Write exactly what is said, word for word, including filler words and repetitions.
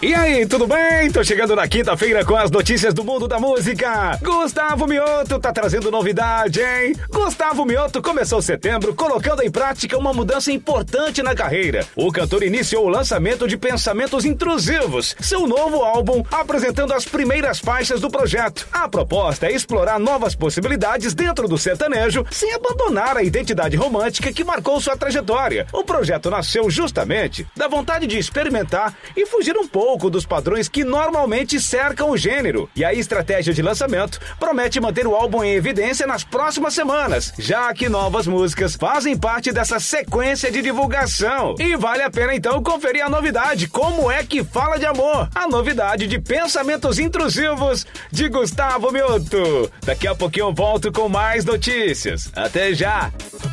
E aí, tudo bem? Tô chegando na quinta-feira com as notícias do mundo da música. Gustavo Mioto tá trazendo novidade, hein? Gustavo Mioto começou setembro colocando em prática uma mudança importante na carreira. O cantor iniciou o lançamento de Pensamentos Intrusivos, seu novo álbum, apresentando as primeiras faixas do projeto. A proposta é explorar novas possibilidades dentro do sertanejo, sem abandonar a identidade romântica que marcou sua trajetória. O projeto nasceu justamente da vontade de experimentar e fugir um pouco dos padrões que normalmente cercam o gênero. E a estratégia de lançamento promete manter o álbum em evidência nas próximas semanas, já que novas músicas fazem parte dessa sequência de divulgação. E vale a pena então conferir a novidade, Como é que Fala de Amor? A novidade de Pensamentos Intrusivos de Gustavo Mioto. Daqui a pouquinho eu volto com mais notícias. Até já!